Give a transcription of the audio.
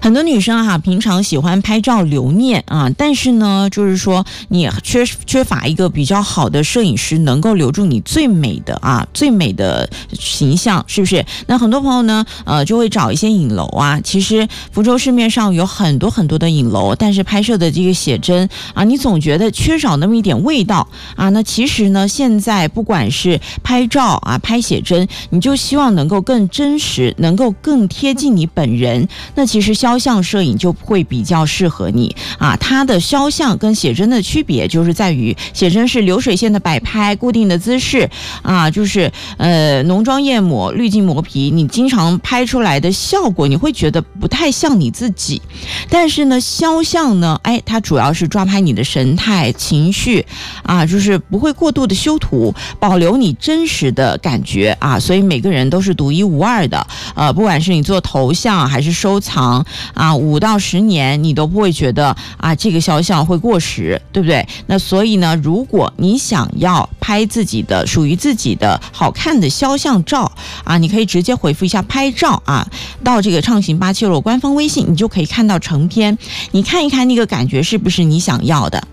很多女生平常喜欢拍照留念但是呢，就是说你缺乏一个比较好的摄影师，能够留住你最美的形象，是不是？那很多朋友呢，就会找一些影楼其实福州市面上有很多很多的影楼，但是拍摄的这个写真你总觉得缺少那么一点味道那其实呢，现在不管是拍照拍写真，你就希望能够更真实，能够更贴近你本人。那其实肖像摄影就会比较适合你它的肖像跟写真的区别就是在于，写真是流水线的摆拍，固定的姿势就是浓妆艳抹、滤镜磨皮，你经常拍出来的效果，你会觉得不太像你自己。但是呢，肖像呢，它主要是抓拍你的神态、情绪就是不会过度的修图，保留你真实的感觉所以每个人都是独一无二的。不管是你做头像还是收藏5到10年，你都不会觉得这个肖像会过时，对不对？那所以呢，如果你想要拍自己的属于自己的好看的肖像照你可以直接回复一下拍照到这个畅行876官方微信，你就可以看到成片，你看一看那个感觉是不是你想要的。